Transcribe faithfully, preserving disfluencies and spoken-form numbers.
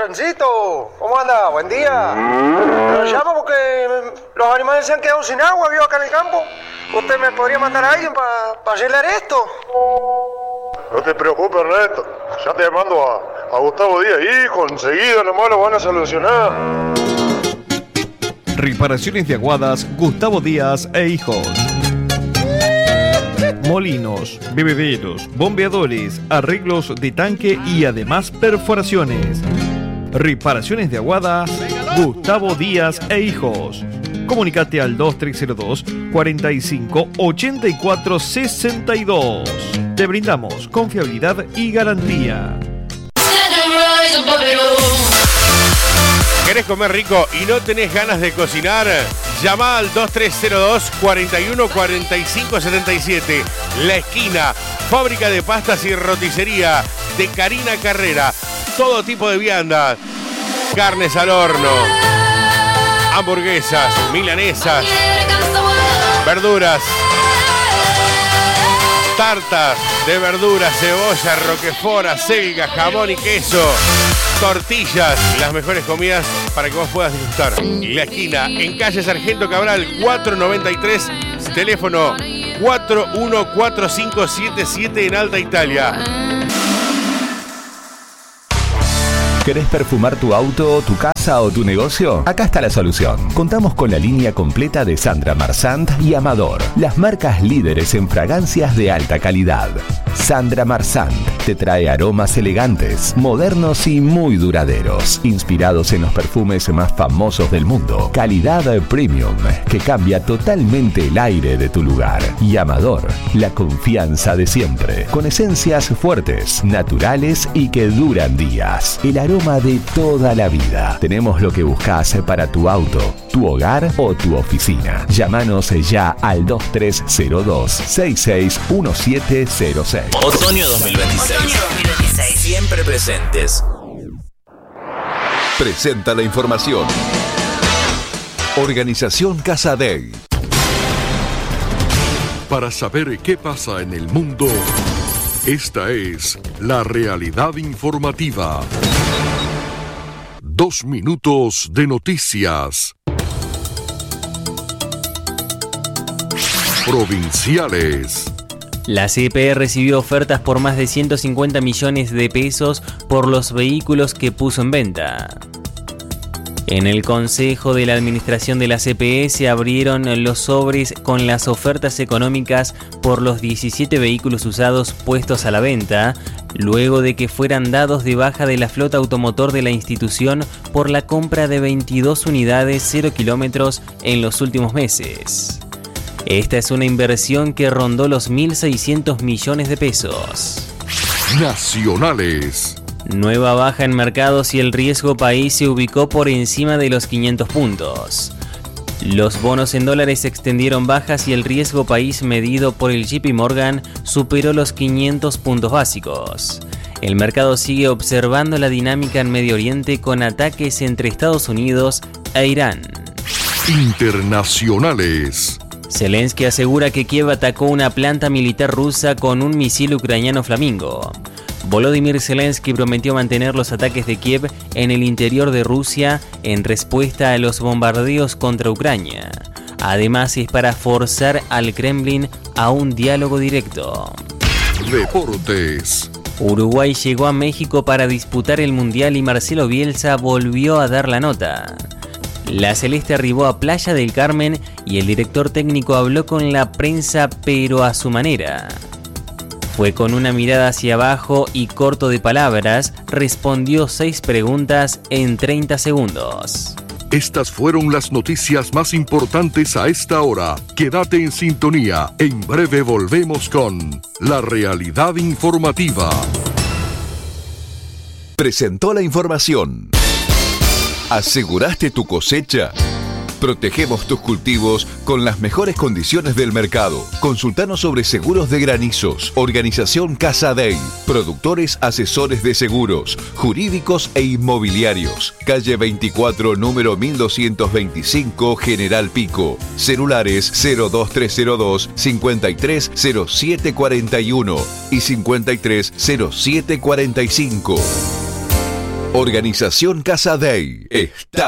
Juancito, ¿cómo anda? Buen día. Lo llamo porque los animales se han quedado sin agua, vivo acá en el campo. ¿Usted me podría mandar a alguien para pa arreglar esto? No te preocupes, Ernesto. Ya te mando a, a Gustavo Díaz, hijo. Enseguida nomás lo van a solucionar. Reparaciones de Aguadas, Gustavo Díaz e Hijos. Molinos, bebederos, bombeadores, arreglos de tanque y además perforaciones. Reparaciones de Aguadas, Gustavo Díaz e Hijos. Comunicate al dos tres cero dos, cuarenta y cinco, ochenta y cuatro sesenta y dos. Te brindamos confiabilidad y garantía. ¿Querés comer rico y no tenés ganas de cocinar? Llama al dos tres cero dos, cuarenta y uno, cuarenta y cinco setenta y siete. La Esquina, fábrica de pastas y roticería de Karina Carrera. Todo tipo de viandas, carnes al horno, hamburguesas, milanesas, verduras, tartas de verduras, cebolla, roquefort, acelga, jamón y queso, tortillas, las mejores comidas para que vos puedas disfrutar. La Esquina, en calle Sargento Cabral cuatrocientos noventa y tres, teléfono cuatro uno cuatro cinco siete siete en Alta Italia. ¿Querés perfumar tu auto, tu casa o tu negocio? Acá está la solución. Contamos con la línea completa de Sandra Marsant y Amador, las marcas líderes en fragancias de alta calidad. Sandra Marsant te trae aromas elegantes, modernos y muy duraderos, inspirados en los perfumes más famosos del mundo. Calidad premium que cambia totalmente el aire de tu lugar. Y Amador, la confianza de siempre, con esencias fuertes, naturales y que duran días. El aroma de toda la vida. Tenemos lo que buscas para tu auto, tu hogar o tu oficina. Llámanos ya al dos tres cero dos, seis seis uno siete cero seis. Otoño dos mil veintiséis. Otoño dos mil veintiséis. Siempre presentes. Presenta la información. Organización Casadei. Para saber qué pasa en el mundo, esta es la realidad informativa. Dos minutos de noticias. Provinciales. La C E P recibió ofertas por más de ciento cincuenta millones de pesos por los vehículos que puso en venta. En el Consejo de la Administración de la C P E se abrieron los sobres con las ofertas económicas por los diecisiete vehículos usados puestos a la venta, luego de que fueran dados de baja de la flota automotor de la institución por la compra de veintidós unidades cero kilómetros en los últimos meses. Esta es una inversión que rondó los mil seiscientos millones de pesos. Nacionales. Nueva baja en mercados y el riesgo país se ubicó por encima de los quinientos puntos. Los bonos en dólares extendieron bajas y el riesgo país medido por el J P Morgan superó los quinientos puntos básicos. El mercado sigue observando la dinámica en Medio Oriente con ataques entre Estados Unidos e Irán. Internacionales. Zelensky asegura que Kiev atacó una planta militar rusa con un misil ucraniano Flamingo. Volodymyr Zelensky prometió mantener los ataques de Kiev en el interior de Rusia en respuesta a los bombardeos contra Ucrania. Además, es para forzar al Kremlin a un diálogo directo. Deportes. Uruguay llegó a México para disputar el Mundial y Marcelo Bielsa volvió a dar la nota. La Celeste arribó a Playa del Carmen y el director técnico habló con la prensa, pero a su manera. Fue con una mirada hacia abajo y corto de palabras, respondió seis preguntas en treinta segundos. Estas fueron las noticias más importantes a esta hora. Quédate en sintonía. En breve volvemos con La Realidad Informativa. Presentó la información. ¿Aseguraste tu cosecha? Protegemos tus cultivos con las mejores condiciones del mercado. Consultanos sobre seguros de granizos. Organización Casadei. Productores asesores de seguros, jurídicos e inmobiliarios. Calle veinticuatro, número mil doscientos veinticinco, General Pico. Celulares cero dos tres cero dos, cincuenta y tres cero siete cuarenta y uno y cincuenta y tres cero siete cuarenta y cinco. Organización Casa Day está